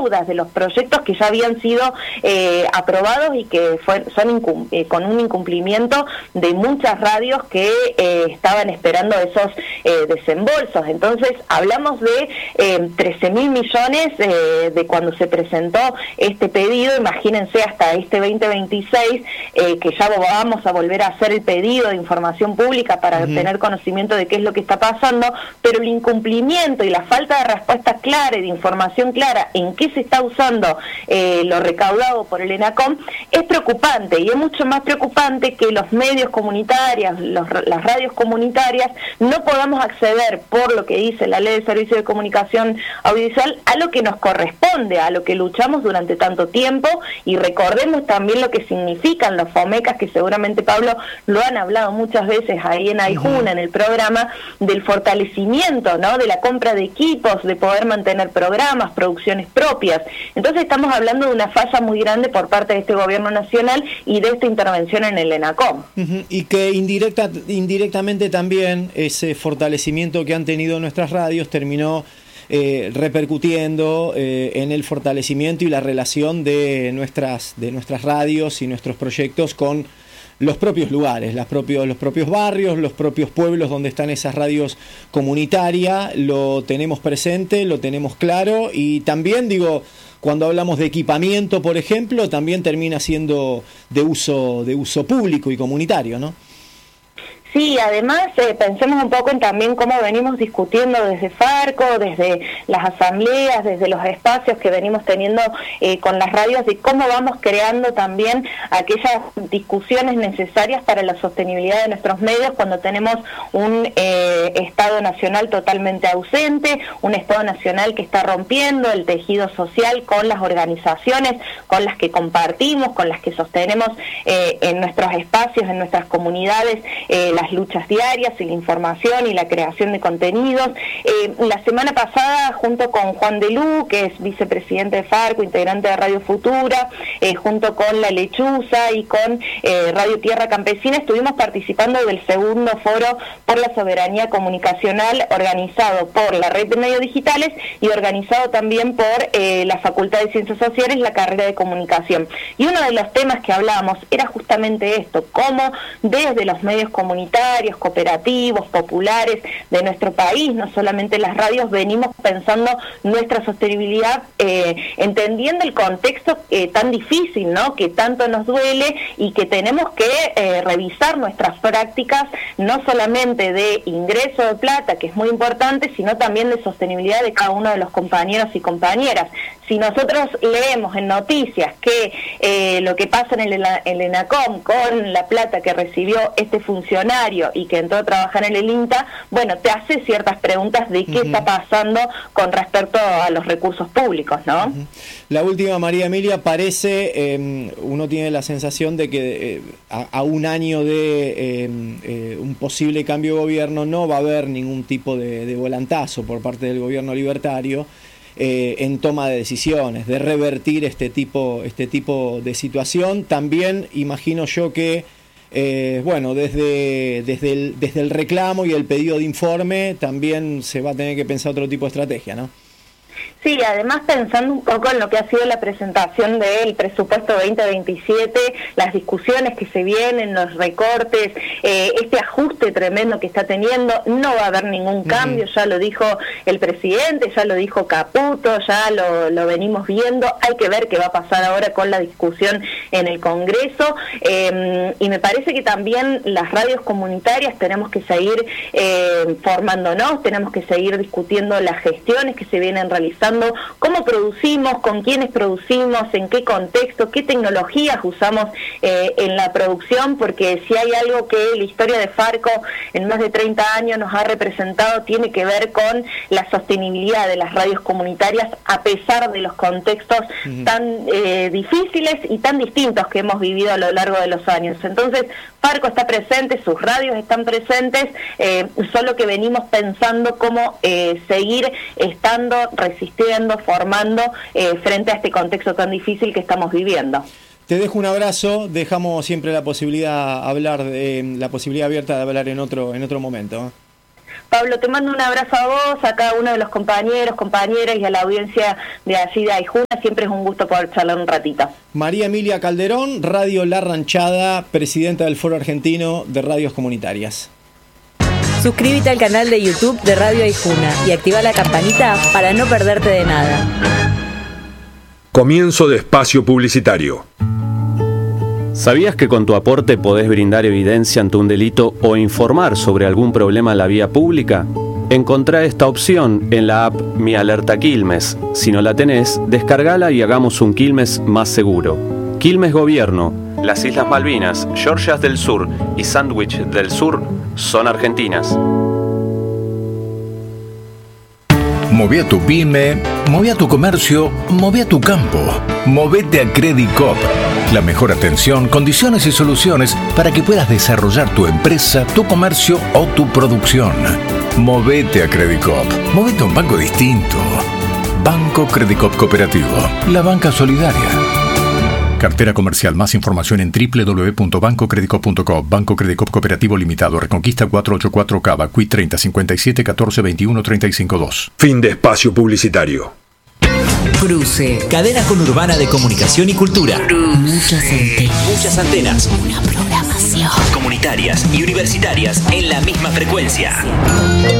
deudas de los proyectos que ya habían sido aprobados y que son con un incumplimiento de muchas radios que estaban esperando esos desembolsos. Entonces hablamos de 13.000 millones de cuando se presentó este pedido. Imagínense hasta este 2026 que ya vamos a volver a hacer el pedido de información pública para tener conocimiento de qué es lo que está pasando, pero el incumplimiento y la falta de respuesta clara y de información clara en qué se está usando lo recaudado por el ENACOM es preocupante, y es mucho más preocupante que los medios comunitarios, las radios comunitarias, no podamos acceder, por lo que dice la Ley de Servicio de Comunicación Audiovisual, a lo que nos corresponde, a lo que luchamos durante tanto tiempo. Y recordemos también lo que significan los FOMECAS, que seguramente, Pablo, lo han hablado muchas veces ahí en Aijuna, en el programa, del fortalecimiento, ¿no?, de la compra de equipos, de poder mantener programas, producciones propias. Entonces estamos hablando de una falla muy grande por parte de este gobierno nacional y de esta intervención en el ENACOM. Y que indirectamente también ese fortalecimiento que han tenido nuestras radios terminó repercutiendo en el fortalecimiento y la relación de nuestras radios y nuestros proyectos con los propios lugares, los propios barrios, los propios pueblos donde están esas radios comunitarias. Lo tenemos presente, lo tenemos claro, y también cuando hablamos de equipamiento, por ejemplo, también termina siendo de uso público y comunitario, ¿no? Sí, además pensemos un poco en también cómo venimos discutiendo desde Farco, desde las asambleas, desde los espacios que venimos teniendo con las radios, de cómo vamos creando también aquellas discusiones necesarias para la sostenibilidad de nuestros medios cuando tenemos un Estado nacional totalmente ausente, un Estado nacional que está rompiendo el tejido social con las organizaciones con las que compartimos, con las que sostenemos en nuestros espacios, en nuestras comunidades, las luchas diarias y la información y la creación de contenidos. La semana pasada, junto con Juan Delú, que es vicepresidente de Farco, integrante de Radio Futura, junto con La Lechuza y con Radio Tierra Campesina, estuvimos participando del segundo foro por la soberanía comunicacional, organizado por la Red de Medios Digitales y organizado también por la Facultad de Ciencias Sociales, la carrera de Comunicación. Y uno de los temas que hablábamos era justamente esto, cómo desde los medios comunitarios, cooperativos, populares de nuestro país, no solamente las radios, venimos pensando nuestra sostenibilidad, entendiendo el contexto tan difícil, ¿no?, que tanto nos duele, y que tenemos que revisar nuestras prácticas, no solamente de ingreso de plata, que es muy importante, sino también de sostenibilidad de cada uno de los compañeros y compañeras. Si nosotros leemos en noticias que lo que pasa en el ENACOM con la plata que recibió este funcionario y que entró a trabajar en el INTA, bueno, te hace ciertas preguntas de qué está pasando con respecto a los recursos públicos, ¿no? La última, María Emilia, parece, uno tiene la sensación de que a un año de un posible cambio de gobierno no va a haber ningún tipo de volantazo por parte del gobierno libertario en toma de decisiones, de revertir este tipo de situación. También imagino yo que desde el reclamo y el pedido de informe también se va a tener que pensar otro tipo de estrategia, ¿no? Sí, además pensando un poco en lo que ha sido la presentación del presupuesto 2027, las discusiones que se vienen, los recortes, este ajuste tremendo que está teniendo, no va a haber ningún cambio, ya lo dijo el presidente, ya lo dijo Caputo, ya lo venimos viendo. Hay que ver qué va a pasar ahora con la discusión en el Congreso, y me parece que también las radios comunitarias tenemos que seguir formándonos, tenemos que seguir discutiendo las gestiones que se vienen realizando, cómo producimos, con quiénes producimos, en qué contexto, qué tecnologías usamos en la producción, porque si hay algo que la historia de Farco en más de 30 años nos ha representado, tiene que ver con la sostenibilidad de las radios comunitarias a pesar de los contextos tan difíciles y tan distintos que hemos vivido a lo largo de los años. Entonces, Farco está presente, sus radios están presentes, solo que venimos pensando cómo seguir estando, resistiendo, formando frente a este contexto tan difícil que estamos viviendo. Te dejo un abrazo, dejamos siempre la posibilidad abierta de hablar en otro momento. Pablo, te mando un abrazo a vos, a cada uno de los compañeros, compañeras y a la audiencia de allí de Aijuna. Siempre es un gusto poder charlar un ratito. María Emilia Calderón, Radio La Ranchada, presidenta del Foro Argentino de Radios Comunitarias. Suscríbete al canal de YouTube de Radio Aijuna y activa la campanita para no perderte de nada. Comienzo de espacio publicitario. ¿Sabías que con tu aporte podés brindar evidencia ante un delito o informar sobre algún problema en la vía pública? Encontrá esta opción en la app Mi Alerta Quilmes. Si no la tenés, descargala y hagamos un Quilmes más seguro. Quilmes Gobierno, las Islas Malvinas, Georgias del Sur y Sandwich del Sur son argentinas. Mové a tu pyme, mové a tu comercio, mové a tu campo. Movete a Credit Coop. La mejor atención, condiciones y soluciones para que puedas desarrollar tu empresa, tu comercio o tu producción. Movete a Credit Coop. Movete a un banco distinto. Banco Credit Coop Cooperativo. La banca solidaria. Cartera comercial. Más información en www.bancocreditcoop.com. Banco Credit Coop Cooperativo Limitado. Reconquista 484 Cava. Quit 30 57 14 21 35 2. Fin de espacio publicitario. Cruce, cadena conurbana de comunicación y cultura. Muchas antenas. Una programación. Comunitarias y universitarias en la misma frecuencia.